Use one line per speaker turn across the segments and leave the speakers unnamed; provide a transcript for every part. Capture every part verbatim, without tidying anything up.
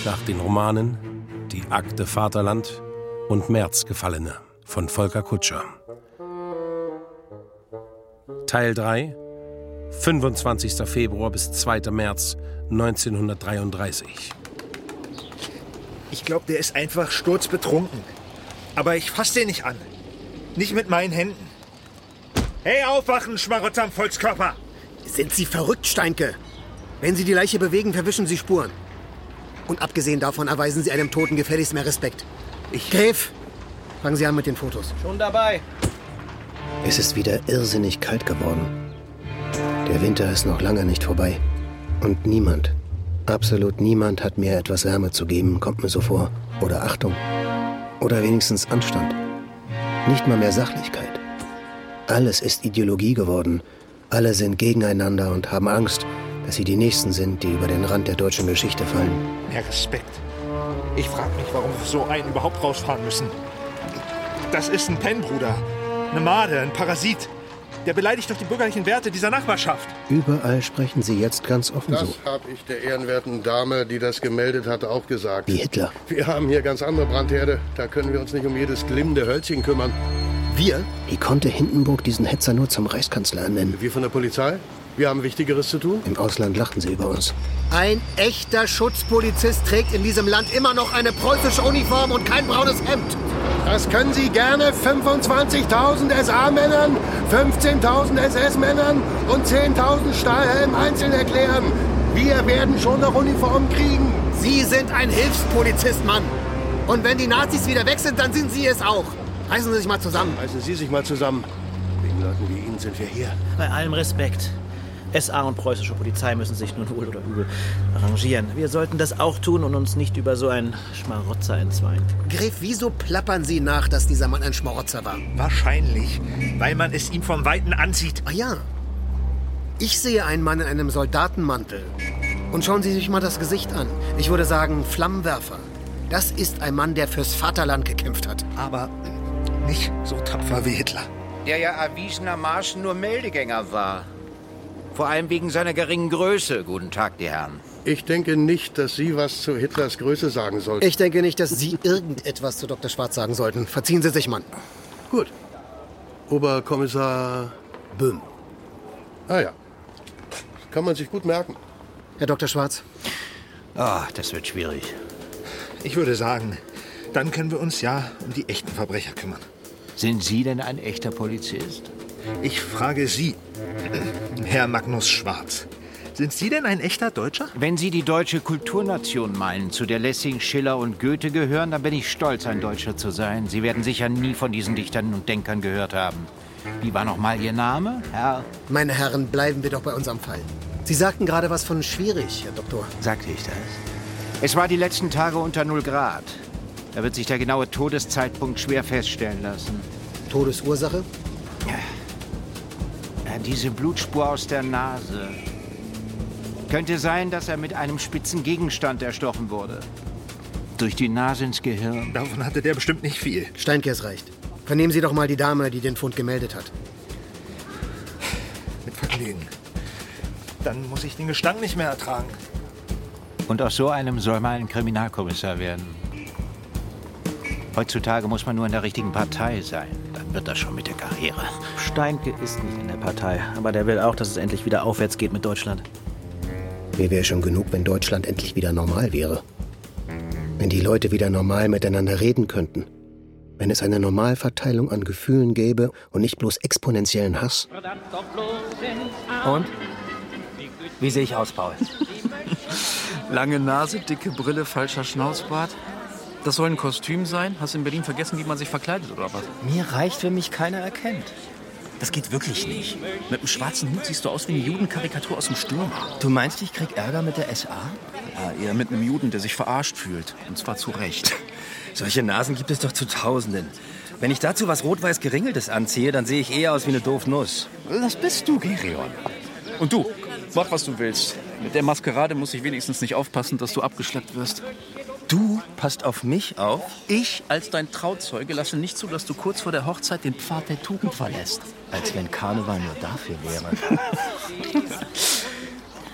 nach den Romanen Die Akte Vaterland und Märzgefallene von Volker Kutscher. Teil drei, fünfundzwanzigster Februar bis zweiter März neunzehnhundertdreiunddreißig.
Ich glaube, der ist einfach sturzbetrunken. Aber ich fass den nicht an. Nicht mit meinen Händen. Hey, aufwachen, Schmarotzer am Volkskörper!
Sind Sie verrückt, Steinke? Wenn Sie die Leiche bewegen, verwischen Sie Spuren. Und abgesehen davon erweisen Sie einem Toten gefälligst mehr Respekt. Ich... Gräf, fangen Sie an mit den Fotos.
Schon dabei.
Es ist wieder irrsinnig kalt geworden. Der Winter ist noch lange nicht vorbei. Und niemand, absolut niemand hat mir etwas Wärme zu geben, kommt mir so vor. Oder Achtung. Oder wenigstens Anstand. Nicht mal mehr Sachlichkeit. Alles ist Ideologie geworden. Alle sind gegeneinander und haben Angst, dass sie die Nächsten sind, die über den Rand der deutschen Geschichte fallen.
Mehr Respekt. Ich frage mich, warum wir so einen überhaupt rausfahren müssen. Das ist ein Pennbruder. Eine Made, ein Parasit. Der beleidigt doch die bürgerlichen Werte dieser Nachbarschaft.
Überall sprechen sie jetzt ganz offen so.
Das habe ich der ehrenwerten Dame, die das gemeldet hatte, auch gesagt.
Wie Hitler.
Wir haben hier ganz andere Brandherde. Da können wir uns nicht um jedes glimmende Hölzchen kümmern.
Wir? Wie konnte Hindenburg diesen Hetzer nur zum Reichskanzler ernennen?
Wir von der Polizei? Wir haben Wichtigeres zu tun?
Im Ausland lachten sie über uns.
Ein echter Schutzpolizist trägt in diesem Land immer noch eine preußische Uniform und kein braunes Hemd.
Das können Sie gerne fünfundzwanzigtausend S A-Männern, fünfzehntausend S S-Männern und zehntausend Stahlhelmen einzeln erklären. Wir werden schon noch Uniformen kriegen.
Sie sind ein Hilfspolizist, Mann. Und wenn die Nazis wieder weg sind, dann sind Sie es auch. Reißen Sie sich mal zusammen.
Reißen Sie sich mal zusammen. Wegen Leuten wie Ihnen sind wir hier.
Bei allem Respekt. S A und preußische Polizei müssen sich nun wohl oder übel arrangieren. Wir sollten das auch tun und uns nicht über so einen Schmarotzer entzweien.
Gräf, wieso plappern Sie nach, dass dieser Mann ein Schmarotzer war?
Wahrscheinlich, weil man es ihm vom Weiten ansieht.
Ah ja. Ich sehe einen Mann in einem Soldatenmantel. Und schauen Sie sich mal das Gesicht an. Ich würde sagen, Flammenwerfer. Das ist ein Mann, der fürs Vaterland gekämpft hat.
Aber nicht so tapfer wie Hitler.
Der ja erwiesenermaßen nur Meldegänger war. Vor allem wegen seiner geringen Größe. Guten Tag, die Herren.
Ich denke nicht, dass Sie was zu Hitlers Größe sagen sollten.
Ich denke nicht, dass Sie irgendetwas zu Doktor Schwarz sagen sollten. Verziehen Sie sich, Mann.
Gut. Oberkommissar
Böhm.
Ah ja. Kann man sich gut merken.
Herr Doktor Schwarz.
Ah, oh, das wird schwierig.
Ich würde sagen, dann können wir uns ja um die echten Verbrecher kümmern.
Sind Sie denn ein echter Polizist?
Ich frage Sie, Herr Magnus Schwarz, sind Sie denn ein echter Deutscher?
Wenn Sie die deutsche Kulturnation meinen, zu der Lessing, Schiller und Goethe gehören, dann bin ich stolz, ein Deutscher zu sein. Sie werden sicher nie von diesen Dichtern und Denkern gehört haben. Wie war noch mal Ihr Name, Herr?
Meine Herren, bleiben wir doch bei unserem Fall. Sie sagten gerade was von schwierig, Herr Doktor.
Sagte ich das? Es war die letzten Tage unter null Grad. Da wird sich der genaue Todeszeitpunkt schwer feststellen lassen.
Todesursache?
Ja. Diese Blutspur aus der Nase. Könnte sein, dass er mit einem spitzen Gegenstand erstochen wurde. Durch die Nase ins Gehirn.
Davon hatte der bestimmt nicht viel.
Steinke, es reicht. Vernehmen Sie doch mal die Dame, die den Fund gemeldet hat.
Mit Vergnügen. Dann muss ich den Gestank nicht mehr ertragen.
Und aus so einem soll mal ein Kriminalkommissar werden. Heutzutage muss man nur in der richtigen Partei sein. Dann wird das schon mit der Karriere.
Steinke ist nicht in der Partei, aber der will auch, dass es endlich wieder aufwärts geht mit Deutschland.
Mir wäre schon genug, wenn Deutschland endlich wieder normal wäre. Wenn die Leute wieder normal miteinander reden könnten. Wenn es eine Normalverteilung an Gefühlen gäbe und nicht bloß exponentiellen Hass.
Und? Wie sehe ich aus, Paul? Lange Nase, dicke Brille, falscher Schnauzbart. Das soll ein Kostüm sein? Hast du in Berlin vergessen, wie man sich verkleidet oder was?
Mir reicht, wenn mich keiner erkennt.
Das geht wirklich nicht. Mit einem schwarzen Hut siehst du aus wie eine Judenkarikatur aus dem Sturm.
Du meinst, ich krieg Ärger mit der S A?
Ja, eher mit einem Juden, der sich verarscht fühlt. Und zwar zu Recht.
Solche Nasen gibt es doch zu Tausenden. Wenn ich dazu was rot-weiß Geringeltes anziehe, dann sehe ich eher aus wie eine Doofnuss.
Das bist du, Gerion. Und du, mach, was du willst. Mit der Maskerade muss ich wenigstens nicht aufpassen, dass du abgeschleppt wirst.
Du passt auf mich auf?
Ich, als dein Trauzeuge, lasse nicht zu, dass du kurz vor der Hochzeit den Pfad der Tugend verlässt.
Als wenn Karneval nur dafür wäre.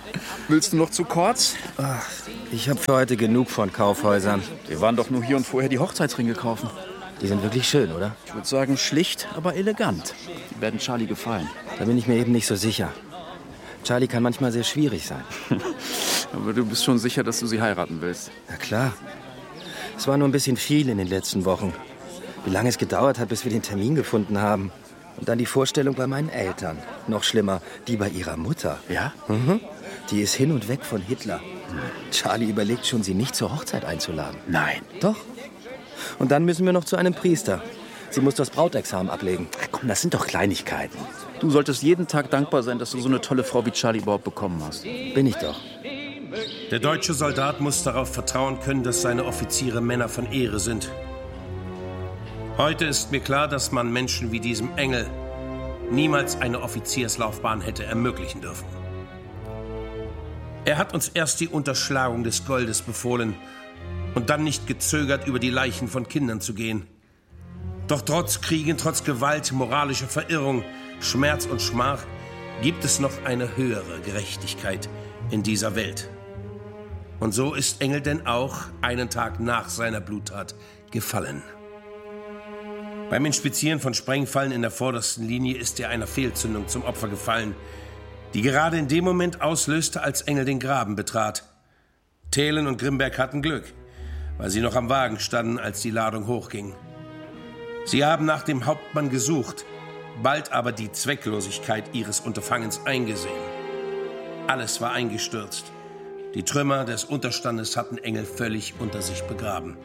Willst du noch zu Kortz?
Ach, ich habe für heute genug von Kaufhäusern.
Wir waren doch nur hier und vorher die Hochzeitsringe kaufen.
Die sind wirklich schön, oder?
Ich würde sagen, schlicht, aber elegant. Die werden Charlie gefallen.
Da bin ich mir eben nicht so sicher. Charlie kann manchmal sehr schwierig sein.
Aber du bist schon sicher, dass du sie heiraten willst?
Na klar. Es war nur ein bisschen viel in den letzten Wochen. Wie lange es gedauert hat, bis wir den Termin gefunden haben. Und dann die Vorstellung bei meinen Eltern. Noch schlimmer, die bei ihrer Mutter.
Ja?
Mhm. Die ist hin und weg von Hitler. Charlie überlegt schon, sie nicht zur Hochzeit einzuladen.
Nein.
Doch. Und dann müssen wir noch zu einem Priester. Sie muss das Brautexamen ablegen.
Ach komm, das sind doch Kleinigkeiten. Du solltest jeden Tag dankbar sein, dass du so eine tolle Frau wie Charlie überhaupt bekommen hast.
Bin ich doch.
Der deutsche Soldat muss darauf vertrauen können, dass seine Offiziere Männer von Ehre sind. Heute ist mir klar, dass man Menschen wie diesem Engel niemals eine Offizierslaufbahn hätte ermöglichen dürfen. Er hat uns erst die Unterschlagung des Goldes befohlen und dann nicht gezögert, über die Leichen von Kindern zu gehen. Doch trotz Kriegen, trotz Gewalt, moralischer Verirrung, Schmerz und Schmach gibt es noch eine höhere Gerechtigkeit in dieser Welt. Und so ist Engel denn auch einen Tag nach seiner Bluttat gefallen. Beim Inspizieren von Sprengfallen in der vordersten Linie ist er einer Fehlzündung zum Opfer gefallen, die gerade in dem Moment auslöste, als Engel den Graben betrat. Thelen und Grimberg hatten Glück, weil sie noch am Wagen standen, als die Ladung hochging. Sie haben nach dem Hauptmann gesucht, bald aber die Zwecklosigkeit ihres Unterfangens eingesehen. Alles war eingestürzt. Die Trümmer des Unterstandes hatten Engel völlig unter sich begraben.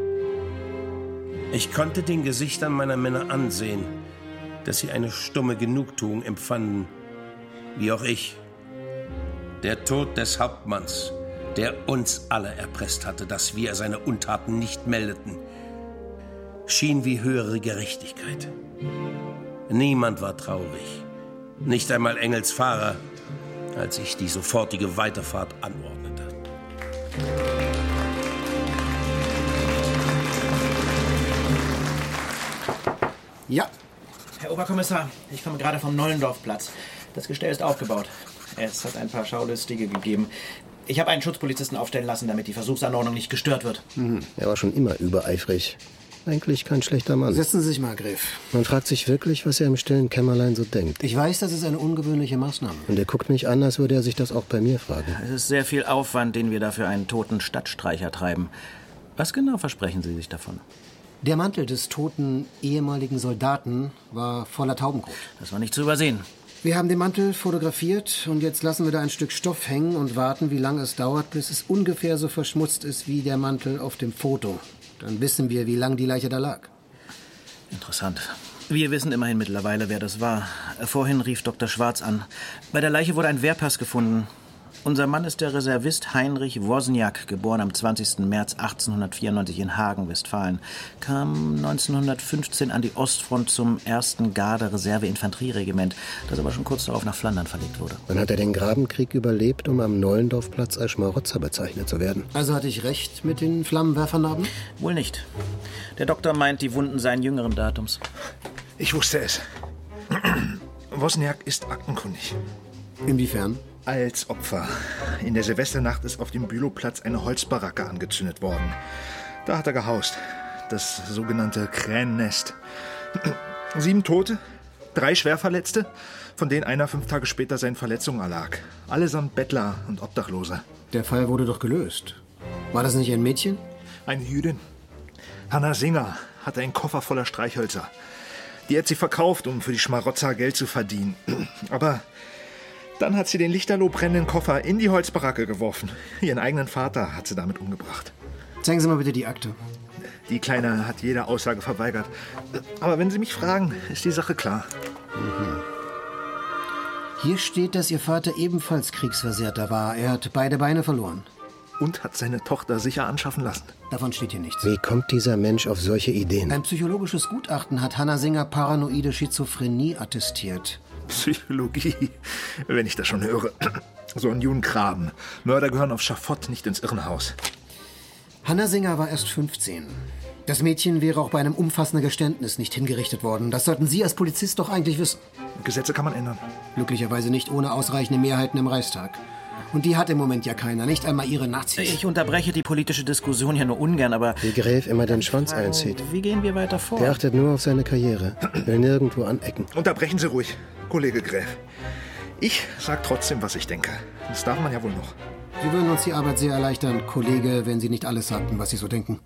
Ich konnte den Gesichtern meiner Männer ansehen, dass sie eine stumme Genugtuung empfanden, wie auch ich. Der Tod des Hauptmanns, der uns alle erpresst hatte, dass wir seine Untaten nicht meldeten, schien wie höhere Gerechtigkeit. Niemand war traurig, nicht einmal Engels Fahrer, als ich die sofortige Weiterfahrt anordnete.
Ja.
Herr Oberkommissar, ich komme gerade vom Nollendorfplatz. Das Gestell ist aufgebaut. Es hat ein paar Schaulustige gegeben. Ich habe einen Schutzpolizisten aufstellen lassen, damit die Versuchsanordnung nicht gestört wird.
Mhm. Er war schon immer übereifrig. Eigentlich kein schlechter Mann.
Setzen Sie sich mal, Greff.
Man fragt sich wirklich, was er im stillen Kämmerlein so denkt.
Ich weiß, das ist eine ungewöhnliche Maßnahme.
Und er guckt mich an, als würde er sich das auch bei mir fragen.
Es ist sehr viel Aufwand, den wir da für einen toten Stadtstreicher treiben. Was genau versprechen Sie sich davon?
Der Mantel des toten ehemaligen Soldaten war voller Taubenkot.
Das war nicht zu übersehen.
Wir haben den Mantel fotografiert und jetzt lassen wir da ein Stück Stoff hängen und warten, wie lange es dauert, bis es ungefähr so verschmutzt ist wie der Mantel auf dem Foto. Dann wissen wir, wie lange die Leiche da lag.
Interessant. Wir wissen immerhin mittlerweile, wer das war. Vorhin rief Doktor Schwarz an. Bei der Leiche wurde ein Wehrpass gefunden. Unser Mann ist der Reservist Heinrich Wozniak, geboren am zwanzigsten März achtzehnhundertvierundneunzig in Hagen, Westfalen. Kam neunzehnhundertfünfzehn an die Ostfront zum ersten Garde-Reserve-Infanterieregiment, das aber schon kurz darauf nach Flandern verlegt wurde.
Wann hat er den Grabenkrieg überlebt, um am Nollendorfplatz als Schmarotzer bezeichnet zu werden?
Also hatte ich recht mit den Flammenwerfernarben?
Wohl nicht. Der Doktor meint, die Wunden seien jüngeren Datums.
Ich wusste es. Wozniak ist aktenkundig.
Inwiefern?
Als Opfer. In der Silvesternacht ist auf dem Bülowplatz eine Holzbaracke angezündet worden. Da hat er gehaust. Das sogenannte Kränennest. Sieben Tote, drei Schwerverletzte, von denen einer fünf Tage später seinen Verletzungen erlag. Allesamt Bettler und Obdachlose.
Der Fall wurde doch gelöst. War das nicht ein Mädchen?
Eine Jüdin. Hanna Singer hatte einen Koffer voller Streichhölzer. Die hat sie verkauft, um für die Schmarotzer Geld zu verdienen. Aber dann hat sie den lichterloh brennenden Koffer in die Holzbaracke geworfen. Ihren eigenen Vater hat sie damit umgebracht.
Zeigen Sie mal bitte die Akte.
Die Kleine hat jede Aussage verweigert. Aber wenn Sie mich fragen, ist die Sache klar.
Mhm. Hier steht, dass Ihr Vater ebenfalls Kriegsversehrter war. Er hat beide Beine verloren.
Und hat seine Tochter sicher anschaffen lassen.
Davon steht hier nichts.
Wie kommt dieser Mensch auf solche Ideen?
Ein psychologisches Gutachten hat Hanna Singer paranoide Schizophrenie attestiert.
Psychologie, wenn ich das schon höre. So ein Judenkram. Mörder gehören auf Schafott, nicht ins Irrenhaus.
Hanna Singer war erst fünfzehn. Das Mädchen wäre auch bei einem umfassenden Geständnis nicht hingerichtet worden. Das sollten Sie als Polizist doch eigentlich wissen.
Gesetze kann man ändern.
Glücklicherweise nicht ohne ausreichende Mehrheiten im Reichstag. Und die hat im Moment ja keiner, nicht einmal ihre Nazis.
Ich unterbreche die politische Diskussion ja nur ungern, aber...
Wie Gräf immer den Schwanz einzieht.
Wie gehen wir weiter vor?
Der achtet nur auf seine Karriere, will nirgendwo anecken.
Unterbrechen Sie ruhig, Kollege Gräf. Ich sag trotzdem, was ich denke. Das darf man ja wohl noch.
Sie würden uns die Arbeit sehr erleichtern, Kollege, wenn Sie nicht alles sagten, was Sie so denken.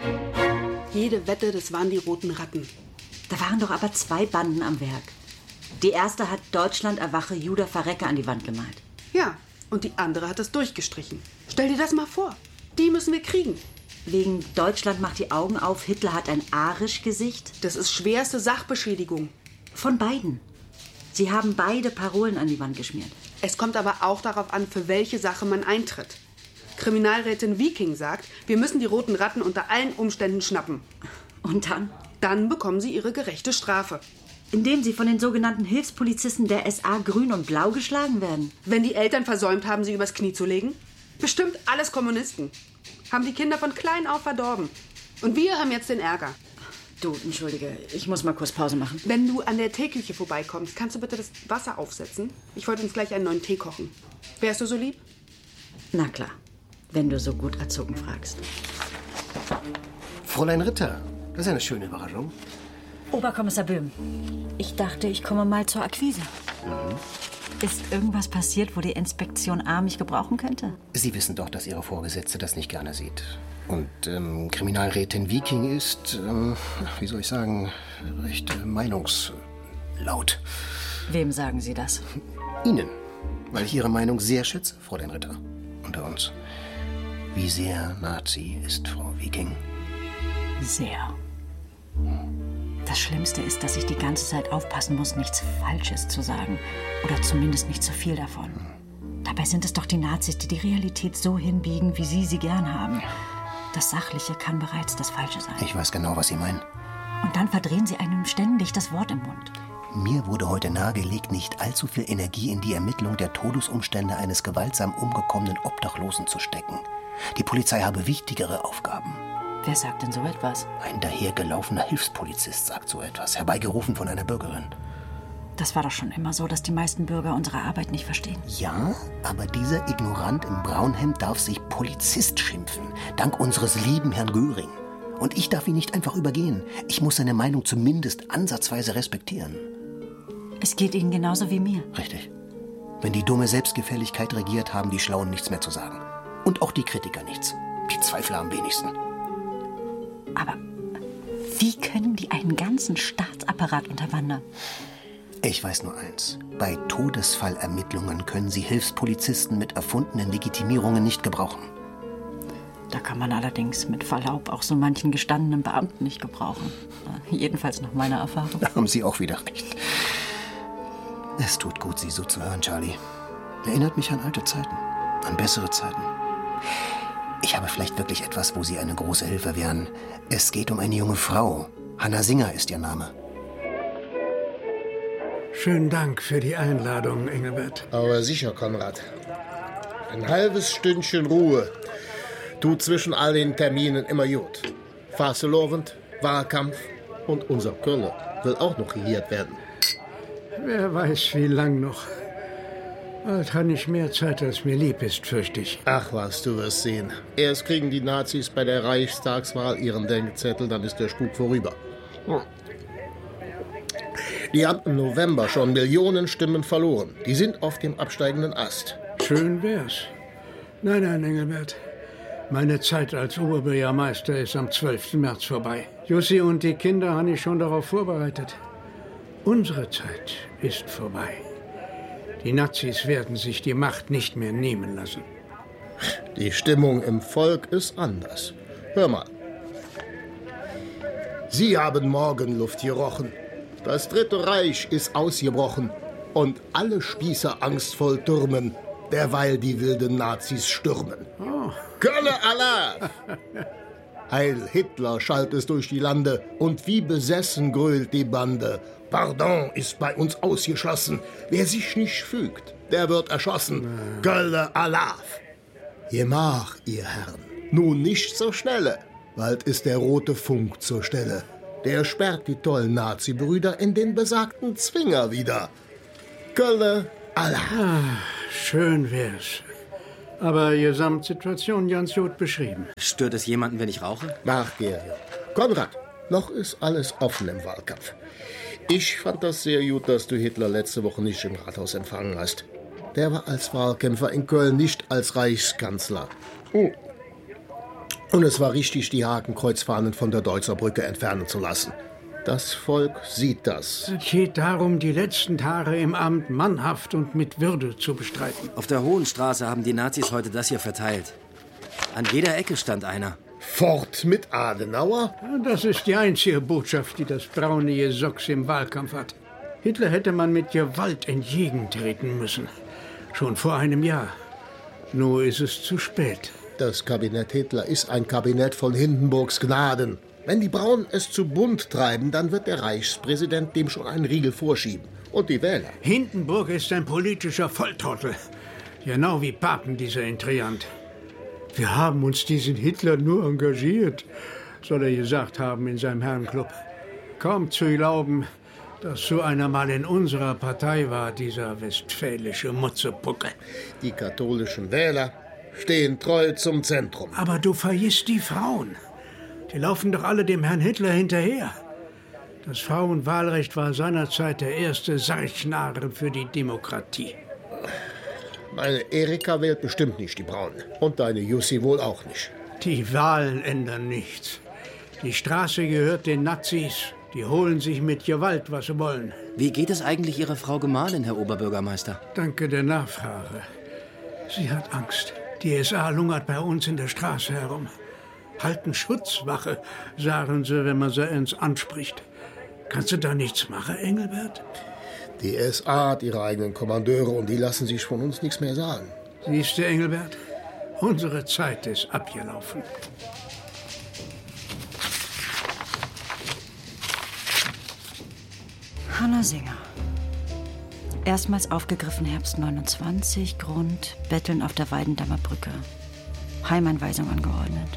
Jede Wette, das waren die Roten Ratten.
Da waren doch aber zwei Banden am Werk. Die erste hat Deutschland erwache, Juda verrecke an die Wand gemalt.
Ja, und die andere hat es durchgestrichen. Stell dir das mal vor. Die müssen wir kriegen.
Wegen Deutschland macht die Augen auf, Hitler hat ein Arisch-Gesicht.
Das ist schwerste Sachbeschädigung.
Von beiden. Sie haben beide Parolen an die Wand geschmiert.
Es kommt aber auch darauf an, für welche Sache man eintritt. Kriminalrätin Viking sagt, wir müssen die Roten Ratten unter allen Umständen schnappen.
Und dann?
Dann bekommen sie ihre gerechte Strafe.
Indem sie von den sogenannten Hilfspolizisten der S A grün und blau geschlagen werden.
Wenn die Eltern versäumt haben, sie übers Knie zu legen? Bestimmt alles Kommunisten. Haben die Kinder von klein auf verdorben. Und wir haben jetzt den Ärger.
Du, entschuldige, ich muss mal kurz Pause machen.
Wenn du an der Teeküche vorbeikommst, kannst du bitte das Wasser aufsetzen? Ich wollte uns gleich einen neuen Tee kochen. Wärst du so lieb?
Na klar, wenn du so gut erzogen fragst.
Fräulein Ritter, das ist eine schöne Überraschung.
Oberkommissar Böhm, ich dachte, ich komme mal zur Akquise.
Mhm.
Ist irgendwas passiert, wo die Inspektion A mich gebrauchen könnte?
Sie wissen doch, dass Ihre Vorgesetzte das nicht gerne sieht. Und ähm, Kriminalrätin Viking ist, ähm, wie soll ich sagen, recht äh, meinungslaut.
Wem sagen Sie das?
Ihnen, weil ich Ihre Meinung sehr schätze, Fräulein Ritter. Unter uns. Wie sehr Nazi ist Frau Viking?
Sehr. Das Schlimmste ist, dass ich die ganze Zeit aufpassen muss, nichts Falsches zu sagen. Oder zumindest nicht zu viel davon. Dabei sind es doch die Nazis, die die Realität so hinbiegen, wie Sie sie gern haben. Das Sachliche kann bereits das Falsche sein.
Ich weiß genau, was Sie meinen.
Und dann verdrehen Sie einem ständig das Wort im Mund.
Mir wurde heute nahegelegt, nicht allzu viel Energie in die Ermittlung der Todesumstände eines gewaltsam umgekommenen Obdachlosen zu stecken. Die Polizei habe wichtigere Aufgaben.
Wer sagt denn so etwas?
Ein dahergelaufener Hilfspolizist sagt so etwas, herbeigerufen von einer Bürgerin.
Das war doch schon immer so, dass die meisten Bürger unsere Arbeit nicht verstehen.
Ja, aber dieser Ignorant im Braunhemd darf sich Polizist schimpfen, dank unseres lieben Herrn Göring. Und ich darf ihn nicht einfach übergehen. Ich muss seine Meinung zumindest ansatzweise respektieren.
Es geht Ihnen genauso wie mir.
Richtig. Wenn die dumme Selbstgefälligkeit regiert, haben die Schlauen nichts mehr zu sagen. Und auch die Kritiker nichts. Die Zweifler am wenigsten.
Aber wie können die einen ganzen Staatsapparat unterwandern?
Ich weiß nur eins. Bei Todesfallermittlungen können Sie Hilfspolizisten mit erfundenen Legitimierungen nicht gebrauchen.
Da kann man allerdings mit Verlaub auch so manchen gestandenen Beamten nicht gebrauchen. Jedenfalls nach meiner Erfahrung.
Da haben Sie auch wieder recht. Es tut gut, Sie so zu hören, Charlie. Erinnert mich an alte Zeiten, an bessere Zeiten. Ich habe vielleicht wirklich etwas, wo Sie eine große Hilfe wären. Es geht um eine junge Frau. Hanna Singer ist ihr Name.
Schönen Dank für die Einladung, Engelbert.
Aber sicher, Konrad. Ein halbes Stündchen Ruhe tut zwischen all den Terminen immer gut. Fastelovend, Wahlkampf und unser Köller will auch noch regiert werden.
Wer weiß, wie lang noch. Bald hat nicht mehr Zeit, als mir lieb ist, fürchte ich.
Ach was, du wirst sehen. Erst kriegen die Nazis bei der Reichstagswahl ihren Denkzettel, dann ist der Spuk vorüber. Hm. Die haben im November schon Millionen Stimmen verloren. Die sind auf dem absteigenden Ast.
Schön wär's. Nein, nein, Engelbert. Meine Zeit als Oberbürgermeister ist am zwölften März vorbei. Jussi und die Kinder habe ich schon darauf vorbereitet. Unsere Zeit ist vorbei. Die Nazis werden sich die Macht nicht mehr nehmen lassen.
Die Stimmung im Volk ist anders. Hör mal. Sie haben Morgenluft gerochen. Das Dritte Reich ist ausgebrochen. Und alle Spießer angstvoll türmen, derweil die wilden Nazis stürmen.
Oh.
Kölle Allah! Heil Hitler schallt es durch die Lande und wie besessen grölt die Bande. Pardon ist bei uns ausgeschlossen. Wer sich nicht fügt, der wird erschossen. Kölle Allah! Gemach, ihr Herren, nun nicht so schnelle. Bald ist der rote Funk zur Stelle. Der sperrt die tollen Nazi-Brüder in den besagten Zwinger wieder. Kölle Allah!
Ah, schön wär's. Aber die Gesamtsituation ganz gut beschrieben.
Stört es jemanden, wenn ich rauche?
Ach, Georg. Konrad, noch ist alles offen im Wahlkampf. Ich fand das sehr gut, dass du Hitler letzte Woche nicht im Rathaus empfangen hast. Der war als Wahlkämpfer in Köln, nicht als Reichskanzler. Oh. Und es war richtig, die Hakenkreuzfahnen von der Deutzer Brücke entfernen zu lassen. Das Volk sieht das.
Es geht darum, die letzten Tage im Amt mannhaft und mit Würde zu bestreiten.
Auf der Hohen Straße haben die Nazis heute das hier verteilt. An jeder Ecke stand einer.
Fort mit Adenauer?
Das ist die einzige Botschaft, die das braune Gesocks im Wahlkampf hat. Hitler hätte man mit Gewalt entgegentreten müssen. Schon vor einem Jahr. Nur ist es zu spät.
Das Kabinett Hitler ist ein Kabinett von Hindenburgs Gnaden. Wenn die Braunen es zu bunt treiben, dann wird der Reichspräsident dem schon einen Riegel vorschieben. Und die Wähler.
Hindenburg ist ein politischer Volltrottel. Genau wie Papen, dieser Intriant. Wir haben uns diesen Hitler nur engagiert, soll er gesagt haben in seinem Herrenclub. Kaum zu glauben, dass so einer mal in unserer Partei war, dieser westfälische Mutzepucke.
Die katholischen Wähler stehen treu zum Zentrum.
Aber du vergisst die Frauen. Die laufen doch alle dem Herrn Hitler hinterher. Das Frauenwahlrecht war seinerzeit der erste Sargnagel für die Demokratie.
Meine Erika wählt bestimmt nicht die Braunen. Und deine Jussi wohl auch nicht.
Die Wahlen ändern nichts. Die Straße gehört den Nazis. Die holen sich mit Gewalt, was sie wollen.
Wie geht es eigentlich Ihrer Frau Gemahlin, Herr Oberbürgermeister?
Danke der Nachfrage. Sie hat Angst. Die S A lungert bei uns in der Straße herum. Halten Schutzwache, sagen sie, wenn man sie ins anspricht. Kannst du da nichts machen, Engelbert?
Die S A hat ihre eigenen Kommandeure und die lassen sich von uns nichts mehr sagen.
Siehst du, Engelbert? Unsere Zeit ist abgelaufen.
Hanna Singer. Erstmals aufgegriffen Herbst neunundzwanzig, Grund Betteln auf der Weidendammer Brücke. Heimeinweisung angeordnet.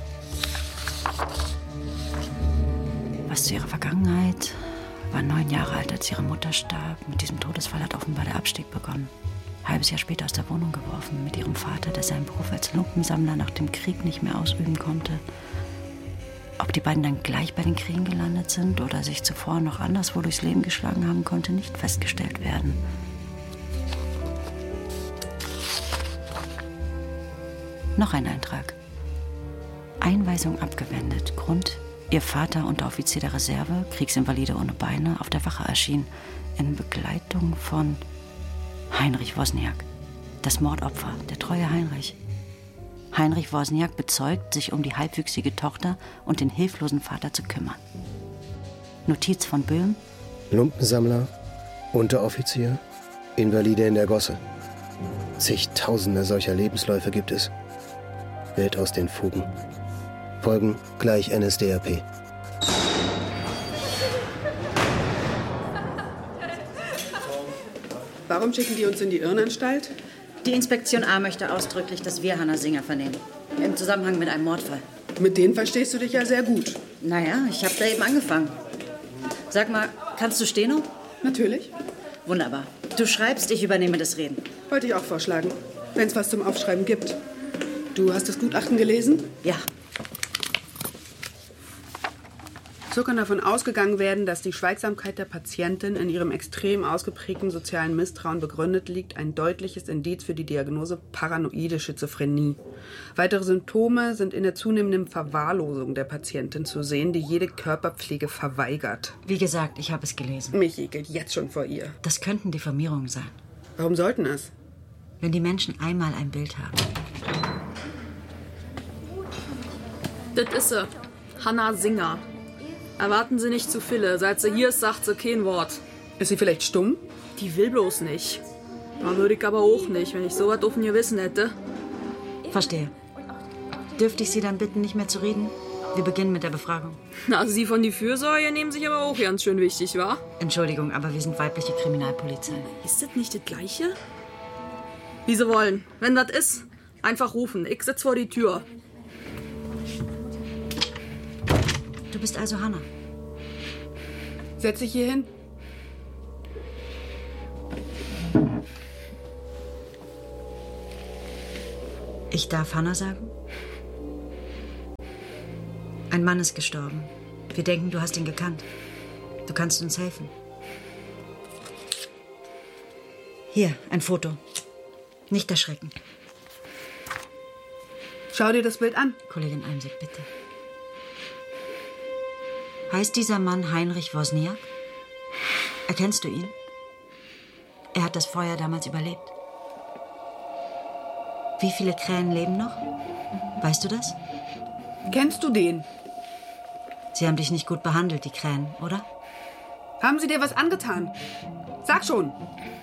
Was zu ihrer Vergangenheit. War neun Jahre alt, als ihre Mutter starb. Mit diesem Todesfall hat offenbar der Abstieg begonnen. Halbes Jahr später aus der Wohnung geworfen. Mit ihrem Vater, der seinen Beruf als Lumpensammler nach dem Krieg nicht mehr ausüben konnte. Ob die beiden dann gleich bei den Kriegen gelandet sind oder sich zuvor noch anderswo durchs Leben geschlagen haben, konnte nicht festgestellt werden. Noch ein Eintrag. Einweisung abgewendet. Grund: Ihr Vater, Unteroffizier der Reserve, Kriegsinvalide ohne Beine, auf der Wache erschien, in Begleitung von Heinrich Wozniak. Das Mordopfer, der treue Heinrich. Heinrich Wozniak bezeugt, sich um die halbwüchsige Tochter und den hilflosen Vater zu kümmern. Notiz von Böhm:
Lumpensammler, Unteroffizier, Invalide in der Gosse. Zigtausende solcher Lebensläufe gibt es. Welt aus den Fugen. Folgen gleich N S D A P.
Warum schicken die uns in die Irrenanstalt?
Die Inspektion A möchte ausdrücklich, dass wir Hanna Singer vernehmen. Im Zusammenhang mit einem Mordfall.
Mit denen verstehst du dich ja sehr gut.
Naja, ich habe da eben angefangen. Sag mal, kannst du Steno?
Natürlich.
Wunderbar. Du schreibst, ich übernehme das Reden.
Wollte ich auch vorschlagen, wenn es was zum Aufschreiben gibt. Du hast das Gutachten gelesen?
Ja.
So kann davon ausgegangen werden, dass die Schweigsamkeit der Patientin in ihrem extrem ausgeprägten sozialen Misstrauen begründet liegt, ein deutliches Indiz für die Diagnose paranoide Schizophrenie. Weitere Symptome sind in der zunehmenden Verwahrlosung der Patientin zu sehen, die jede Körperpflege verweigert.
Wie gesagt, ich habe es gelesen.
Mich ekelt jetzt schon vor ihr.
Das könnten Diffamierungen sein.
Warum sollten es?
Wenn die Menschen einmal ein Bild haben.
Das ist sie. Hanna Singer. Erwarten Sie nicht zu viele. Seit sie hier ist, sagt sie kein Wort.
Ist sie vielleicht stumm?
Die will bloß nicht. Da würde ich aber auch nicht, wenn ich so was offen Gewissen hätte.
Verstehe. Dürfte ich Sie dann bitten, nicht mehr zu reden? Wir beginnen mit der Befragung.
Na, Sie von die Fürsorge nehmen sich aber auch ganz schön wichtig, wa?
Entschuldigung, aber wir sind weibliche Kriminalpolizei.
Ist das nicht das Gleiche? Wie Sie wollen. Wenn das ist, einfach rufen. Ich sitz vor die Tür.
Du bist also Hanna.
Setz dich hier hin.
Ich darf Hanna sagen? Ein Mann ist gestorben. Wir denken, du hast ihn gekannt. Du kannst uns helfen. Hier, ein Foto. Nicht erschrecken.
Schau dir das Bild an.
Kollegin Almsig, bitte. Heißt dieser Mann Heinrich Wozniak? Erkennst du ihn? Er hat das Feuer damals überlebt. Wie viele Krähen leben noch? Weißt du das?
Kennst du den?
Sie haben dich nicht gut behandelt, die Krähen, oder?
Haben sie dir was angetan? Sag schon.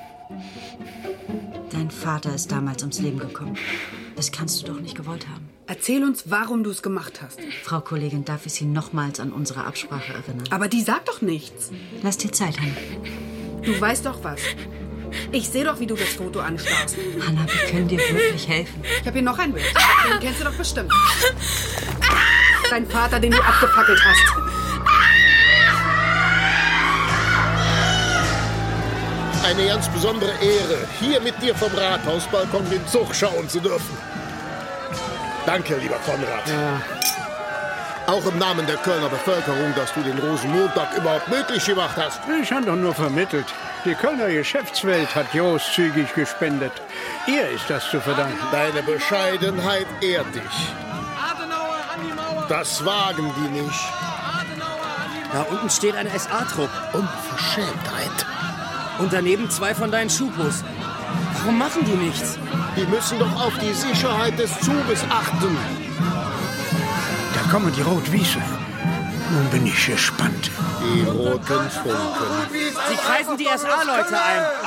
Dein Vater ist damals ums Leben gekommen. Das kannst du doch nicht gewollt haben.
Erzähl uns, warum du es gemacht hast.
Frau Kollegin, darf ich Sie nochmals an unsere Absprache erinnern?
Aber die sagt doch nichts.
Lass dir Zeit, Hanna.
Du weißt doch was. Ich sehe doch, wie du das Foto anstarrst.
Hanna, wir können dir wirklich helfen.
Ich habe hier noch ein Bild. Den kennst du doch bestimmt. Dein Vater, den du abgefackelt hast.
Eine ganz besondere Ehre, hier mit dir vom Rathausbalkon den Zug schauen zu dürfen. Danke, lieber Konrad.
Ja.
Auch im Namen der Kölner Bevölkerung, dass du den Rosenmontag überhaupt möglich gemacht hast.
Ich habe doch nur vermittelt. Die Kölner Geschäftswelt hat großzügig gespendet. Ihr ist das zu verdanken.
Deine Bescheidenheit ehrt dich. Das wagen die nicht.
Da unten steht ein S A-Trupp.
Unverschämtheit.
Und daneben zwei von deinen Schupos. Warum machen die nichts?
Die müssen doch auf die Sicherheit des Zuges achten.
Da kommen die Rotwiese. Nun bin ich gespannt.
Die roten Funken.
Sie kreisen die S A-Leute ein.